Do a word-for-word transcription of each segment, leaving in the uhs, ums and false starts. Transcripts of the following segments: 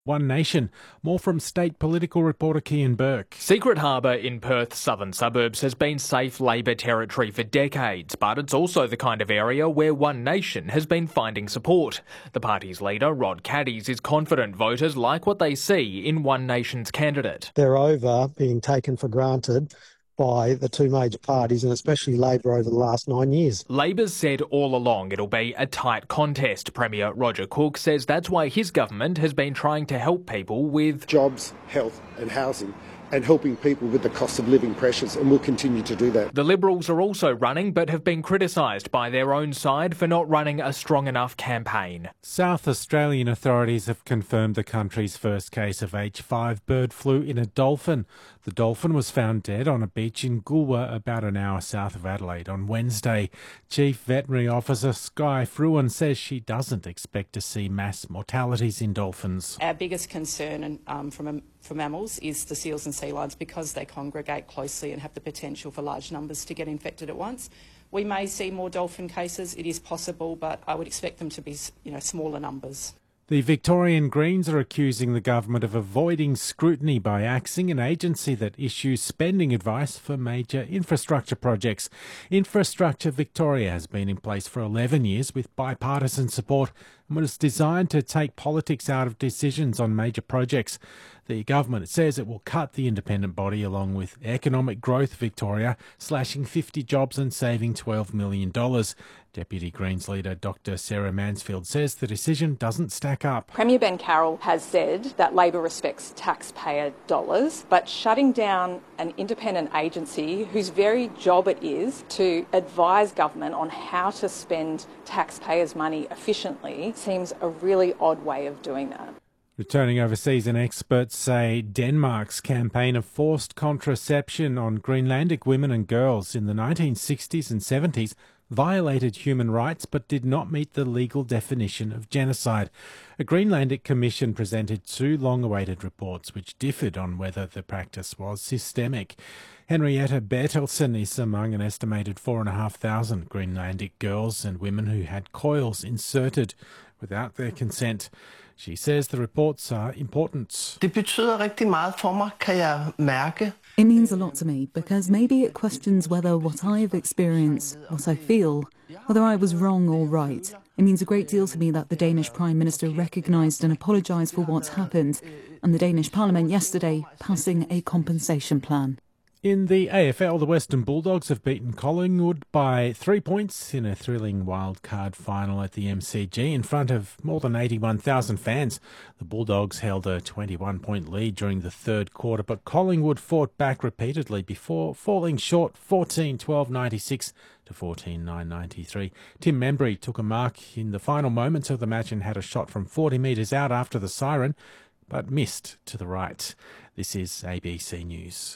One Nation. More from state political reporter Kian Burke. Secret Harbour in Perth's southern suburbs has been safe Labor territory for decades, but it's also the kind of area where One Nation has been finding support. The party's leader, Rod Caddies, is confident voters like what they see in One Nation's candidate. They're over being taken for granted by the two major parties, and especially Labor over the last nine years. Labor's said all along it'll be a tight contest. Premier Roger Cook says that's why his government has been trying to help people with jobs, health and housing, and helping people with the cost of living pressures, and we'll continue to do that. The Liberals are also running, but have been criticised by their own side for not running a strong enough campaign. South Australian authorities have confirmed the country's first case of H five bird flu in a dolphin. The dolphin was found dead on a beach in Goolwa, about an hour south of Adelaide, on Wednesday. Chief Veterinary Officer Skye Fruin says she doesn't expect to see mass mortalities in dolphins. Our biggest concern um, from for mammals is the seals and sea lions, because they congregate closely and have the potential for large numbers to get infected at once. We may see more dolphin cases, it is possible, but I would expect them to be, you know, smaller numbers. The Victorian Greens are accusing the government of avoiding scrutiny by axing an agency that issues spending advice for major infrastructure projects. Infrastructure Victoria has been in place for eleven years with bipartisan support and was designed to take politics out of decisions on major projects. The government says it will cut the independent body along with Economic Growth Victoria, slashing fifty jobs and saving twelve million dollars. Deputy Greens leader Doctor Sarah Mansfield says the decision doesn't stack up. Premier Ben Carroll has said that Labor respects taxpayer dollars, but shutting down an independent agency whose very job it is to advise government on how to spend taxpayers' money efficiently seems a really odd way of doing that. Returning overseas, and experts say Denmark's campaign of forced contraception on Greenlandic women and girls in the nineteen sixties and seventies violated human rights but did not meet the legal definition of genocide. A Greenlandic commission presented two long-awaited reports which differed on whether the practice was systemic. Henrietta Bertelsen is among an estimated four thousand five hundred Greenlandic girls and women who had coils inserted without their consent. She says the reports are important. Det betyder rigtig meget for mig, kan jeg mærke. It means a lot to me because maybe it questions whether what I have experienced, what I feel, whether I was wrong or right. It means a great deal to me that the Danish Prime Minister recognised and apologised for what's happened, and the Danish Parliament yesterday passing a compensation plan. In the A F L, the Western Bulldogs have beaten Collingwood by three points in a thrilling wildcard final at the M C G in front of more than eighty-one thousand fans. The Bulldogs held a twenty-one point lead during the third quarter, but Collingwood fought back repeatedly before falling short fourteen twelve ninety-six to fourteen nine ninety-three. Tim Membry took a mark in the final moments of the match and had a shot from forty metres out after the siren, but missed to the right. This is A B C News.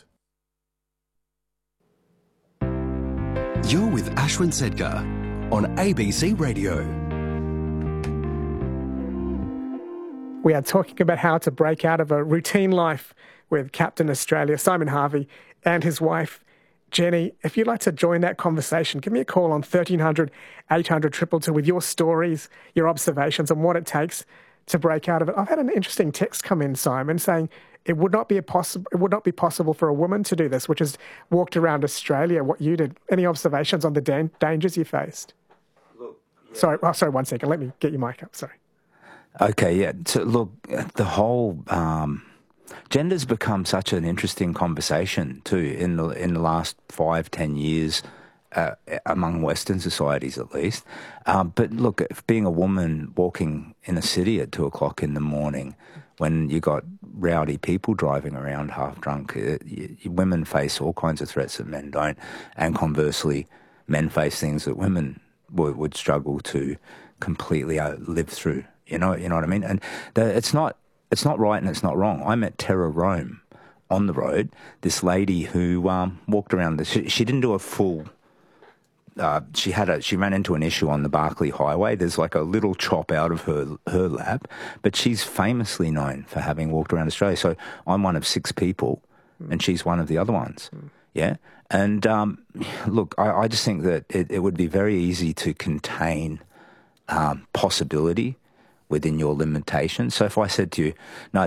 You're with Ashwin Sedgar on A B C Radio. We are talking about how to break out of a routine life with Captain Australia, Simon Harvey, and his wife, Jenny. If you'd like to join that conversation, give me a call on thirteen hundred, eight hundred, two two two with your stories, your observations on what it takes to break out of it. I've had an interesting text come in, Simon, saying it would not be a possible it would not be possible for a woman to do this, which is walked around Australia, what you did. Any observations on the dan- dangers you faced? Look, yeah. Sorry, oh, sorry, one second. Let me get your mic up. Sorry. Okay, yeah. So look, the whole um, gender's become such an interesting conversation too in the in the last five, ten years. Uh, among Western societies, at least. Um, but look, if being a woman walking in a city at two o'clock in the morning, when you got rowdy people driving around half drunk, it, you, women face all kinds of threats that men don't, and conversely, men face things that women would, would struggle to completely uh, live through. You know, you know what I mean. And the, it's not, it's not right and it's not wrong. I met Terra Rome on the road. This lady who um, walked around. The, she, she didn't do a full. Uh, she had a she ran into an issue on the Barkly Highway. There's like a little chop out of her her lap, but she's famously known for having walked around Australia. So I'm one of six people, mm. and she's one of the other ones. Mm. Yeah, and um, look, I, I just think that it, it would be very easy to contain um, possibility within your limitations. So if I said to you, no,